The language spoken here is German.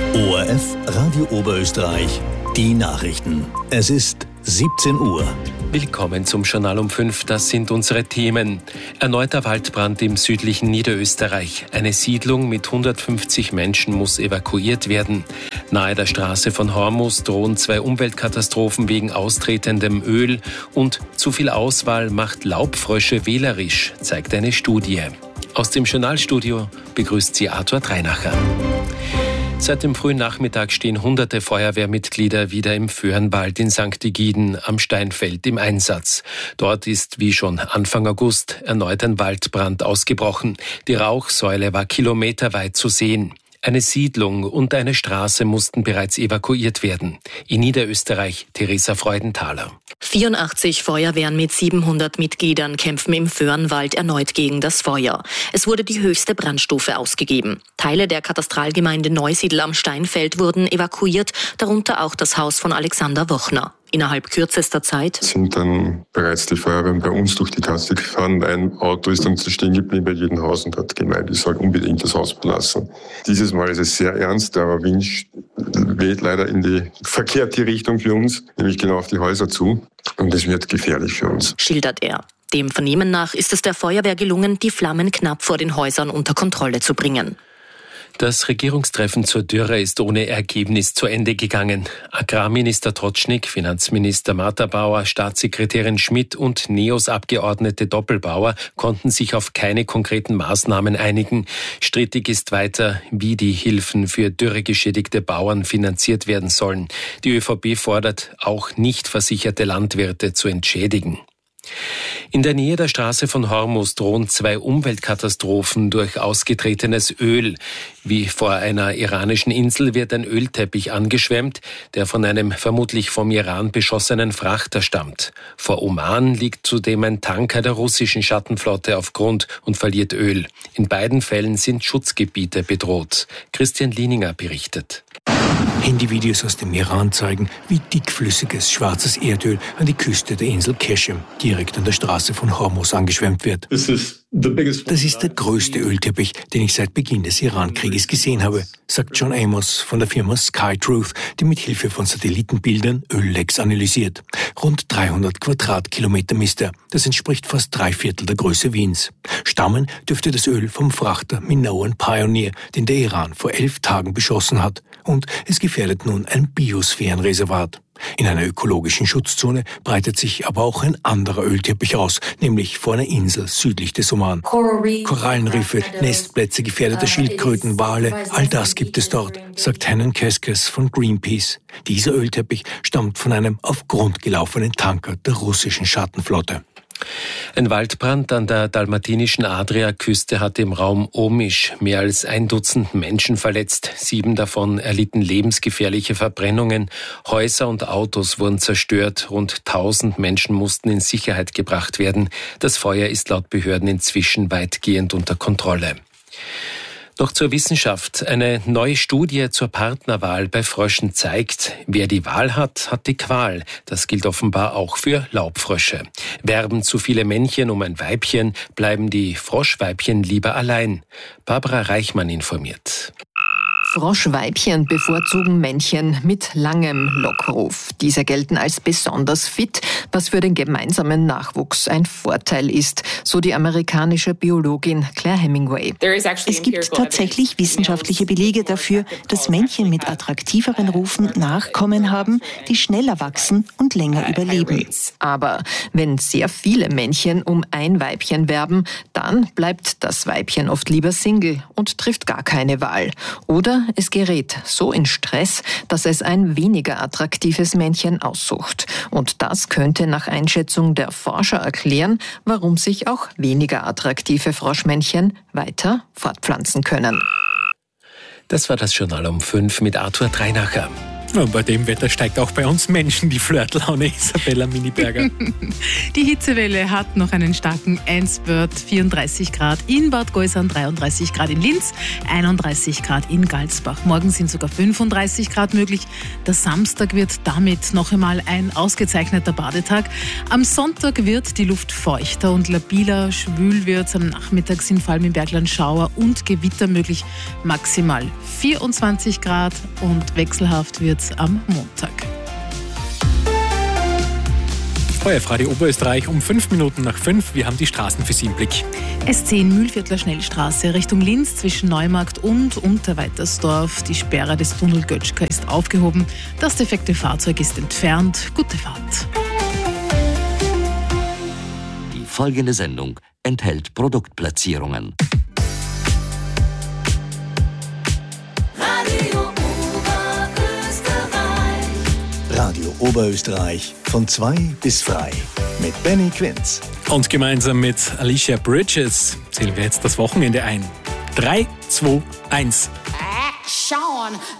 ORF Radio Oberösterreich, die Nachrichten. Es ist 17 Uhr. Willkommen zum Journal um 5, das sind unsere Themen. Erneuter Waldbrand im südlichen Niederösterreich. Eine Siedlung mit 150 Menschen muss evakuiert werden. Nahe der Straße von Hormus drohen 2 Umweltkatastrophen wegen austretendem Öl. Und zu viel Auswahl macht Laubfrösche wählerisch, zeigt eine Studie. Aus dem Journalstudio begrüßt sie Arthur Dreinacher. Seit dem frühen Nachmittag stehen hunderte Feuerwehrmitglieder wieder im Föhrenwald in St. Egiden am Steinfeld im Einsatz. Dort ist, wie schon Anfang August, erneut ein Waldbrand ausgebrochen. Die Rauchsäule war kilometerweit zu sehen. Eine Siedlung und eine Straße mussten bereits evakuiert werden. In Niederösterreich Theresa Freudenthaler. 84 Feuerwehren mit 700 Mitgliedern kämpfen im Föhrenwald erneut gegen das Feuer. Es wurde die höchste Brandstufe ausgegeben. Teile der Katastralgemeinde Neusiedl am Steinfeld wurden evakuiert, darunter auch das Haus von Alexander Wochner. Innerhalb kürzester Zeit sind dann bereits die Feuerwehren bei uns durch die Gasse gefahren. Ein Auto ist dann stehen geblieben bei jedem Haus und hat gemeint, ich soll unbedingt das Haus verlassen. Dieses Mal ist es sehr ernst, der Wind weht leider in die verkehrte Richtung für uns, nämlich genau auf die Häuser zu. Und es wird gefährlich für uns, schildert er. Dem Vernehmen nach ist es der Feuerwehr gelungen, die Flammen knapp vor den Häusern unter Kontrolle zu bringen. Das Regierungstreffen zur Dürre ist ohne Ergebnis zu Ende gegangen. Agrarminister Totschnig, Finanzminister Martha-Bauer, Staatssekretärin Schmidt und NEOS-Abgeordnete Doppelbauer konnten sich auf keine konkreten Maßnahmen einigen. Strittig ist weiter, wie die Hilfen für dürregeschädigte Bauern finanziert werden sollen. Die ÖVP fordert, auch nicht versicherte Landwirte zu entschädigen. In der Nähe der Straße von Hormus drohen 2 Umweltkatastrophen durch ausgetretenes Öl. Wie vor einer iranischen Insel wird ein Ölteppich angeschwemmt, der von einem vermutlich vom Iran beschossenen Frachter stammt. Vor Oman liegt zudem ein Tanker der russischen Schattenflotte auf Grund und verliert Öl. In beiden Fällen sind Schutzgebiete bedroht. Christian Lieninger berichtet. Handyvideos aus dem Iran zeigen, wie dickflüssiges schwarzes Erdöl an die Küste der Insel Keshem, direkt an der Straße von Hormus, angeschwemmt wird. Das ist der größte Ölteppich, den ich seit Beginn des Iran-Krieges gesehen habe, sagt John Amos von der Firma SkyTruth, die mit Hilfe von Satellitenbildern Öllecks analysiert. Rund 300 Quadratkilometer misst er. Das entspricht fast 3/4 der Größe Wiens. Stammen dürfte das Öl vom Frachter Minoan Pioneer, den der Iran vor 11 Tagen beschossen hat. Und es gefährdet nun ein Biosphärenreservat. In einer ökologischen Schutzzone breitet sich aber auch ein anderer Ölteppich aus, nämlich vor einer Insel südlich des Oman. Korallenriffe, Nestplätze gefährdeter Schildkröten, Wale, all das gibt es dort, sagt Hannon Keskes von Greenpeace. Dieser Ölteppich stammt von einem auf Grund gelaufenen Tanker der russischen Schattenflotte. Ein Waldbrand an der dalmatinischen Adriaküste hat im Raum Omisch mehr als 1 Dutzend Menschen verletzt. 7 davon erlitten lebensgefährliche Verbrennungen. Häuser und Autos wurden zerstört. Rund 1000 Menschen mussten in Sicherheit gebracht werden. Das Feuer ist laut Behörden inzwischen weitgehend unter Kontrolle. Noch zur Wissenschaft. Eine neue Studie zur Partnerwahl bei Fröschen zeigt, wer die Wahl hat, hat die Qual. Das gilt offenbar auch für Laubfrösche. Werben zu viele Männchen um ein Weibchen, bleiben die Froschweibchen lieber allein. Barbara Reichmann informiert. Froschweibchen bevorzugen Männchen mit langem Lockruf. Diese gelten als besonders fit, was für den gemeinsamen Nachwuchs ein Vorteil ist, so die amerikanische Biologin Claire Hemingway. Es gibt tatsächlich wissenschaftliche Belege dafür, dass Männchen mit attraktiveren Rufen Nachkommen haben, die schneller wachsen und länger überleben. Aber wenn sehr viele Männchen um ein Weibchen werben, dann bleibt das Weibchen oft lieber Single und trifft gar keine Wahl. Oder es gerät so in Stress, dass es ein weniger attraktives Männchen aussucht. Und das könnte nach Einschätzung der Forscher erklären, warum sich auch weniger attraktive Froschmännchen weiter fortpflanzen können. Das war das Journal um 5 mit Arthur Dreinacher. Ja, bei dem Wetter steigt auch bei uns Menschen die Flirtlaune, Isabella Miniberger. Die Hitzewelle hat noch einen starken Endspurt. 34 Grad in Bad Gäusern, 33 Grad in Linz, 31 Grad in Galsbach. Morgen sind sogar 35 Grad möglich. Der Samstag wird damit noch einmal ein ausgezeichneter Badetag. Am Sonntag wird die Luft feuchter und labiler. Schwül wird's. Am Nachmittag sind vor allem im Bergland Schauer und Gewitter möglich. Maximal 24 Grad und wechselhaft wird's am Montag. Feuerfrei Oberösterreich um 5 Minuten nach 5. Wir haben die Straßen für Sie im Blick. S10 Mühlviertler Schnellstraße Richtung Linz zwischen Neumarkt und Unterweitersdorf. Die Sperre des Tunnel Götschka ist aufgehoben. Das defekte Fahrzeug ist entfernt. Gute Fahrt. Die folgende Sendung enthält Produktplatzierungen. Radio Oberösterreich von 2 bis frei mit Benny Quinz. Und gemeinsam mit Alicia Bridges zählen wir jetzt das Wochenende ein. 3, 2, 1. Action!